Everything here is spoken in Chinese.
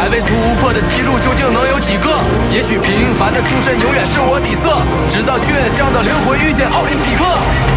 还未突破的记录究竟能有几个？也许平凡的出身永远是我底色，直到倔强的灵魂遇见奥林匹克。